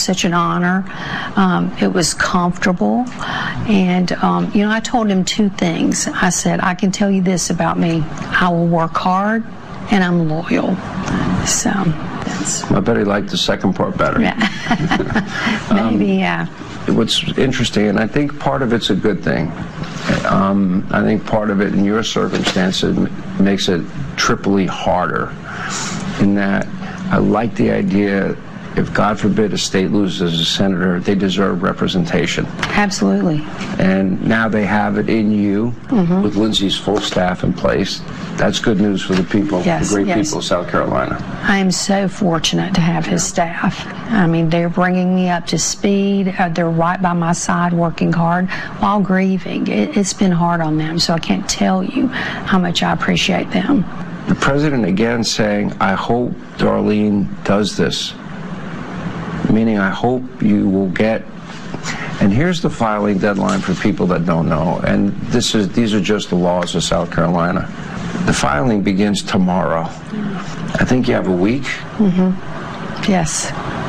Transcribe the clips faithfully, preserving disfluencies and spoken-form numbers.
such an honor. Um, it was comfortable. And, um, you know, I told him two things. I said, I can tell you this about me. I will work hard, and I'm loyal. So that's... I bet he liked the second part better. Yeah. Maybe, um, yeah. What's interesting, and I think part of it's a good thing. Um, I think part of it, in your circumstances, makes it triply harder. In that, I like the idea, if God forbid a state loses a senator, they deserve representation. Absolutely. And now they have it in you, mm-hmm. with Lindsey's full staff in place. That's good news for the people, yes, the great yes. people of South Carolina. I am so fortunate to have his staff. I mean, they're bringing me up to speed. Uh, they're right by my side working hard while grieving. It, it's been hard on them, so I can't tell you how much I appreciate them. The president again saying, I hope Darlene does this. Meaning, I hope you will get, and here's the filing deadline for people that don't know, and this is these are just the laws of South Carolina. The filing begins tomorrow. I think you have a week. Mm-hmm. Yes.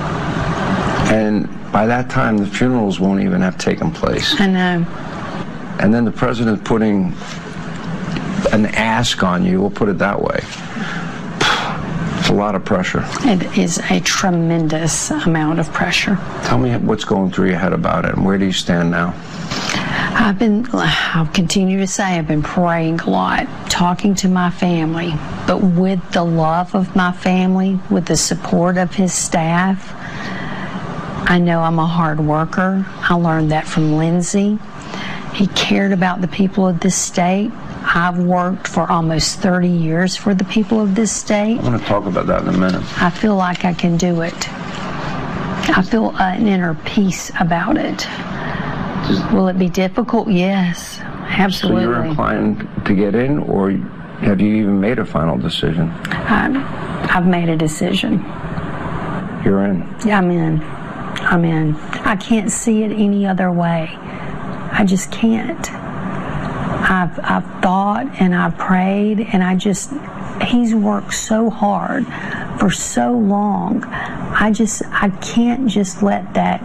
And by that time, the funerals won't even have taken place. I know. And then the president putting an ask on you, we'll put it that way. It's a lot of pressure. It is a tremendous amount of pressure. Tell me what's going through your head about it, and where do you stand now? I've been, I'll continue to say, I've been praying a lot, talking to my family, but with the love of my family, with the support of his staff. I know I'm a hard worker. I learned that from Lindsey. He cared about the people of this state. I've worked for almost thirty years for the people of this state. I want to talk about that in a minute. I feel like I can do it. I feel an inner peace about it. Just, will it be difficult? Yes, absolutely. So you're inclined to get in, or have you even made a final decision? I'm, I've made a decision. You're in? Yeah, I'm in. I'm in. I can't see it any other way. I just can't. I've, I've thought and I've prayed, and I just, he's worked so hard for so long. I just, I can't just let that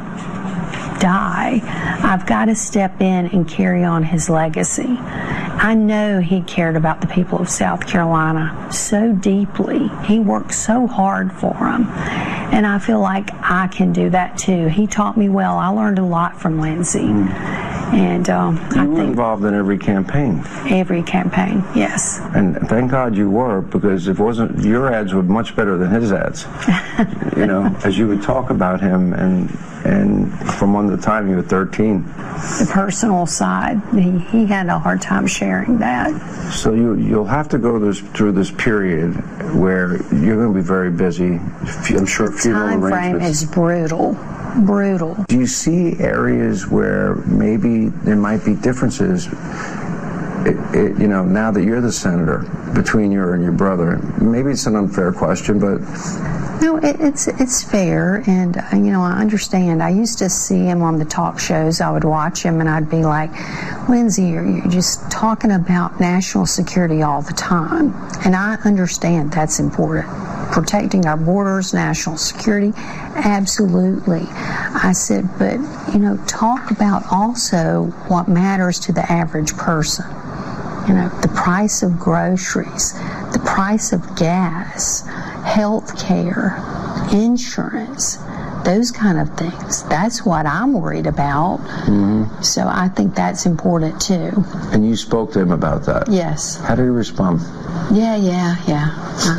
die. I've got to step in and carry on his legacy. I know he cared about the people of South Carolina so deeply. He worked so hard for them. And I feel like I can do that too. He taught me well. I learned a lot from Lindsey. Mm. And um, you I were think involved in every campaign. Every campaign, yes. And thank God you were, because if it wasn't, your ads were much better than his ads. You know, as you would talk about him, and and from one the time you were thirteen. The personal side, he, he had a hard time sharing that. So you you'll have to go this, through this period where you're going to be very busy. I'm sure funeral arrangements. The time frame is brutal. Brutal. Do you see areas where maybe there might be differences, it, it, you know, now that you're the senator, between you and your brother? Maybe it's an unfair question, but... No, it, it's it's fair, and, uh, you know, I understand. I used to see him on the talk shows. I would watch him, and I'd be like, Lindsey, you're, you're just talking about national security all the time. And I understand that's important. Protecting our borders, national security, absolutely. I said, but, you know, talk about also what matters to the average person. You know, the price of groceries, the price of gas, health care, insurance, those kind of things. That's what I'm worried about. Mm-hmm. So I think that's important too. And you spoke to him about that? Yes. How did he respond? Yeah, yeah, yeah.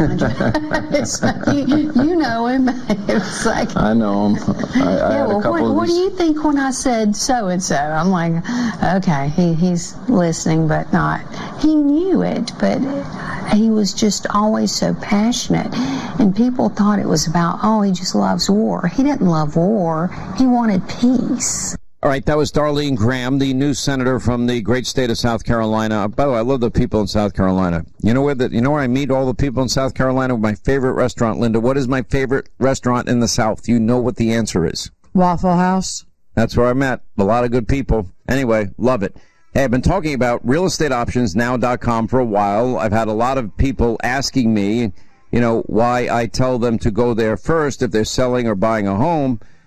It's like, you, you know him. It's like, I know him. I, I yeah, had well, a couple what, of what do you think when I said so and so? I'm like, okay, he, he's listening, but not. He knew it, but he was just always so passionate. And people thought it was about, oh, he just loves war. He didn't love war. He wanted peace. All right, that was Darlene Graham, the new senator from the great state of South Carolina. By the way, I love the people in South Carolina. You know where the, you know where I meet all the people in South Carolina? My favorite restaurant, Linda. What is my favorite restaurant in the South? You know what the answer is. Waffle House. That's where I met a lot of good people. Anyway, love it. Hey, I've been talking about real estate options now dot com for a while. I've had a lot of people asking me, you know, why I tell them to go there first if they're selling or buying a home.